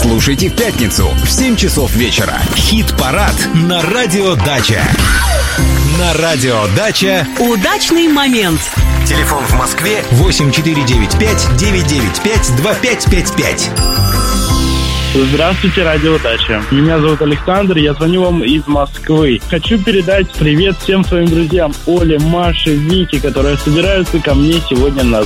Слушайте в пятницу в 7 часов вечера. Хит-парад на Радио Дача. На Радио Дача. Удачный момент. Телефон в Москве 8495-995-2555. Здравствуйте, Радио Дача. Меня зовут Александр, я звоню вам из Москвы. Хочу передать привет всем своим друзьям Оле, Маше, Вике, которые собираются ко мне сегодня на